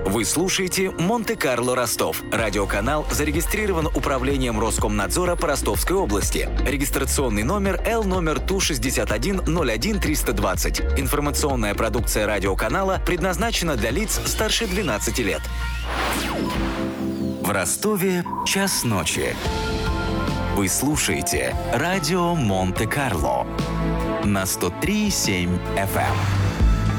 Вы слушаете «Монте-Карло Ростов». Радиоканал зарегистрирован Управлением Роскомнадзора по Ростовской области. Регистрационный номер Л номер ТУ-61-01-320. Информационная продукция радиоканала предназначена для лиц старше 12 лет. В Ростове час ночи. Вы слушаете радио «Монте-Карло» на 103,7 FM.